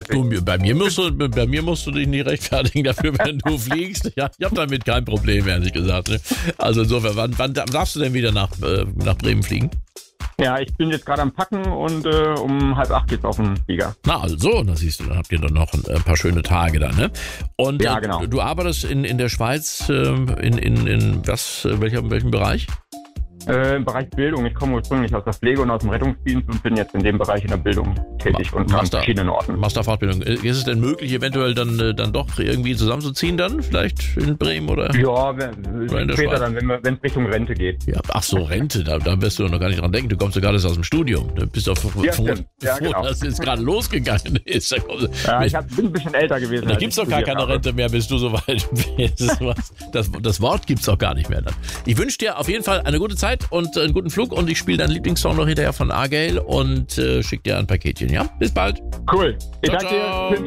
bei mir musst du dich nicht rechtfertigen dafür, wenn du fliegst. Ja, ich habe damit kein Problem, ehrlich gesagt. Ne? Also insofern, wann darfst du denn wieder nach Bremen fliegen? Ja, ich bin jetzt gerade am Packen und um 7:30 geht's auf den Flieger. Na also, da siehst du, dann habt ihr doch noch ein paar schöne Tage da, ne? Und ja, genau. Du arbeitest in der Schweiz in welchem Bereich? Im Bereich Bildung. Ich komme ursprünglich aus der Pflege und aus dem Rettungsdienst und bin jetzt in dem Bereich in der Bildung tätig und an verschiedenen Orten. Machst da Fortbildung. Ist es denn möglich, eventuell dann doch irgendwie zusammenzuziehen dann? Vielleicht in Bremen oder? Ja, später dann, wenn es Richtung Rente geht. Ja, ach so, Rente, da wirst du noch gar nicht dran denken. Du kommst ja gerade aus dem Studium. Du bist doch froh, genau. dass es jetzt gerade losgegangen ist. Ich bin ein bisschen älter gewesen. Da gibt's doch gar keine Rente mehr, bis du so weit bist. Das Wort gibt's doch gar nicht mehr dann. Ich wünsche dir auf jeden Fall eine gute Zeit und einen guten Flug und ich spiele deinen Lieblingssong noch hinterher von Argale und schick dir ein Paketchen, ja? Bis bald. Cool. Ich danke dir.